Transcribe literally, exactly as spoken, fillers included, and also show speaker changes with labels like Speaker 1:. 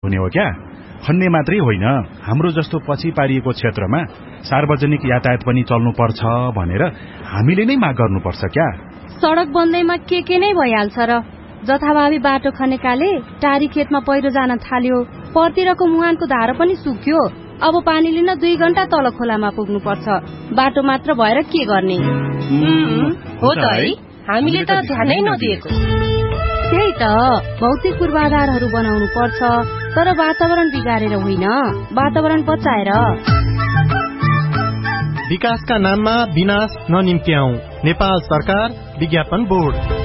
Speaker 1: हुने हो क्या? खन्ने मात्रै होइन, हाम्रो जस्तो पछि पारिएको क्षेत्रमा सार्वजनिक यातायात पनि चल्नु पर्छ भनेर हामीले नै माग गर्नुपर्छ क्या?
Speaker 2: सडक बन्दैमा के के नै भइहाल्छ र। जथाभावी बाटो खनेकाले टारी खेतमा पहिरो जान थाल्यो, परतिरको मुहानको धारो पनि सुक्यो। अब पानी लिन दुई घण्टा तल खोलामा पुग्नु पर्छ। बाटो मात्र भएर के गर्ने?
Speaker 3: हो त है, हामीले त ध्यानै नदिएको।
Speaker 2: त्यही त, भौतिक पूर्वाधारहरू बनाउनु पर्छ, तर वातावरण बिगारेर होइन, वातावरण बचाएर।
Speaker 4: विकासका नाममा विनाश ननिम्त्याऊ। नेपाल सरकार विज्ञापन बोर्ड।